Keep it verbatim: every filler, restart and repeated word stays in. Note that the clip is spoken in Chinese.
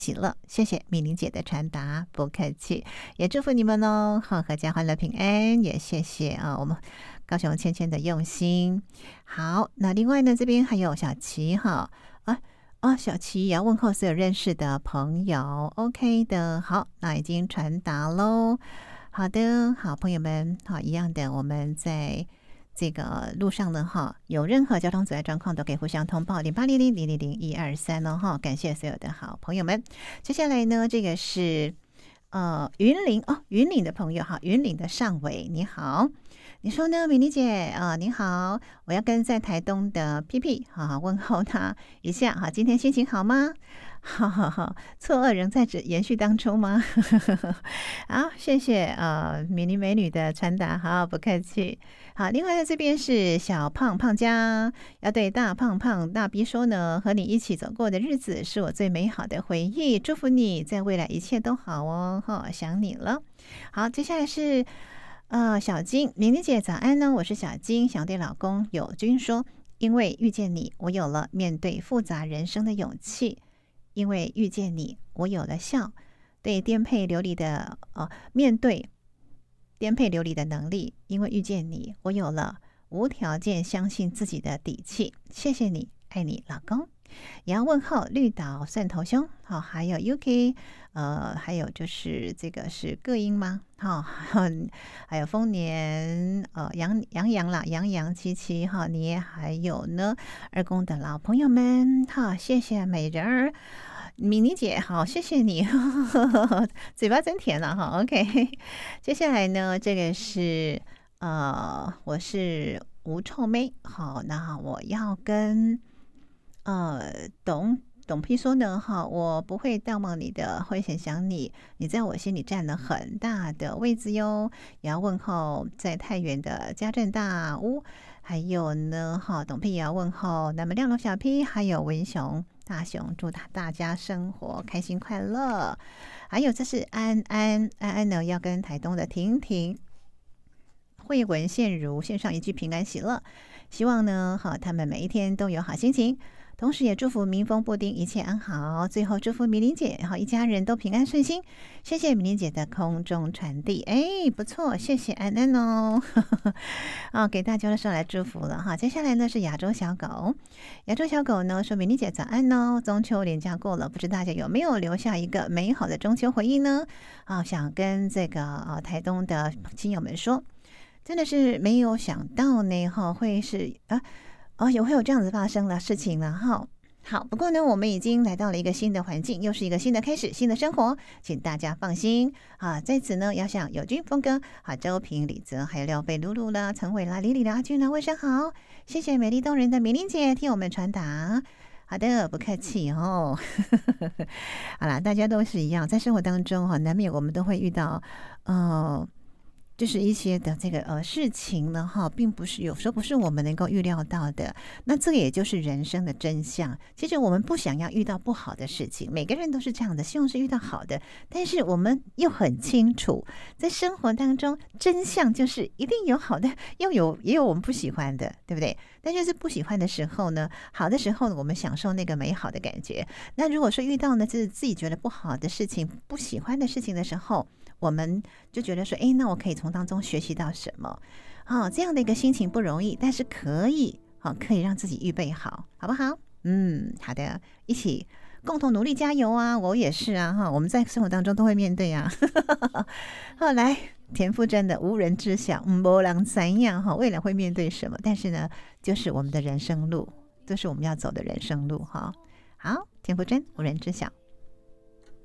喜乐，谢谢米玲姐的传达，不客气，也祝福你们哦，好，阖家欢乐平安，也谢谢啊，我们高雄芊芊的用心。好，那另外呢，这边还有小琪哈啊啊，小琪也要问候所有认识的朋友 ，OK 的，好，那已经传达喽。好的，好朋友们，好，一样的，我们在这个路上呢，哈，有任何交通阻碍状况都可以互相通报零八零零零零零一二三哦，哈，感谢所有的好朋友们。接下来呢，这个是呃云林哦，云岭的朋友哈，云岭的上伟你好，你说呢，米妮姐啊、呃，你好，我要跟在台东的 P P 哈问候他一下哈，今天心情好吗？好好好，错愕仍在延续当中吗？好，谢谢呃米妮美女的传达，好，不客气。好，另外在这边是小胖胖家，要对大胖胖大 B 说呢，和你一起走过的日子是我最美好的回忆，祝福你在未来一切都好哦，哈，想你了。好，接下来是呃小金，玲玲姐早安呢，我是小金，想对老公友军说，因为遇见你，我有了面对复杂人生的勇气，因为遇见你，我有了笑，对颠沛流离的呃面对。颠沛流离的能力，因为遇见你，我有了无条件相信自己的底气。谢谢你，爱你，老公。也要问候绿岛蒜头兄，好、哦，还有 U K， 呃，还有就是这个是各音吗？好、哦，还有丰年，呃，杨杨洋啦，杨洋七七，哈，你也还有呢，二宫的老朋友们，哈，谢谢美人儿。米妮姐，好，谢谢你，呵呵呵，嘴巴真甜了哈。OK， 接下来呢，这个是呃，我是吴臭妹，好，那我要跟呃董董批说呢，哈，我不会淡忘你的，会很想你，你在我心里占了很大的位置哟。也要问候在太原的家政大屋，还有呢，哈，董批也要问候南门亮龙小 P， 还有文雄。大雄，祝大大家生活开心快乐。还有，这是安安安安呢，要跟台东的婷婷、慧文、宪如献上一句平安喜乐，希望呢，好，他们每一天都有好心情。同时也祝福民丰布丁一切安好，最后祝福米玲姐好一家人都平安顺心。谢谢米玲姐的空中传递，哎，不错，谢谢安安哦，啊，给大家的时候来祝福了哈。接下来呢是亚洲小狗，亚洲小狗呢说米玲姐早安哦，中秋连假过了，不知大家有没有留下一个美好的中秋回忆呢？啊，想跟这个啊台东的亲友们说，真的是没有想到呢，哈，会是啊。哦，也会有这样子发生的事情了哈。好，不过呢，我们已经来到了一个新的环境，又是一个新的开始，新的生活，请大家放心啊。在此呢，要向友军峰哥、啊周平、李泽，还有廖贝、露露啦、陈伟啦、李李啦、阿军啦，问声好。谢谢美丽动人的美玲姐替我们传达。好的，不客气哦。好啦，大家都是一样，在生活当中哈，难免我们都会遇到，呃。就是一些的这个呃事情呢，哈，并不是有时候不是我们能够预料到的。那这个也就是人生的真相。其实我们不想要遇到不好的事情，每个人都是这样的，希望是遇到好的。但是我们又很清楚，在生活当中，真相就是一定有好的，又有也有我们不喜欢的，对不对？但就是不喜欢的时候呢，好的时候呢，我们享受那个美好的感觉。那如果说遇到呢，就是自己觉得不好的事情、不喜欢的事情的时候，我们就觉得说，哎，那我可以从当中学习到什么？哦，这样的一个心情不容易，但是可以，好、哦，可以让自己预备好，好不好？嗯，好的，一起共同努力加油啊！我也是啊，哈，我们在生活当中都会面对啊。后来田馥甄的无人知晓，没人怎样哈，未来会面对什么？但是呢，就是我们的人生路，这是我们要走的人生路哈。好，田馥甄无人知晓。